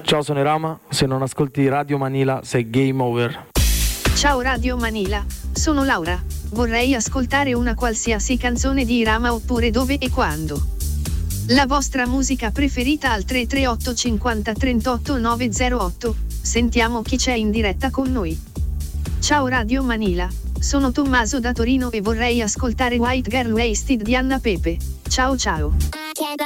Ciao, sono Rama, se non ascolti Radio Manila sei game over. Ciao Radio Manila, sono Laura. Vorrei ascoltare una qualsiasi canzone di Irama oppure dove e quando. La vostra musica preferita al 338 50 38 908. Sentiamo chi c'è in diretta con noi. Ciao Radio Manila, sono Tommaso da Torino e vorrei ascoltare White Girl Wasted di Anna Pepe. Ciao ciao.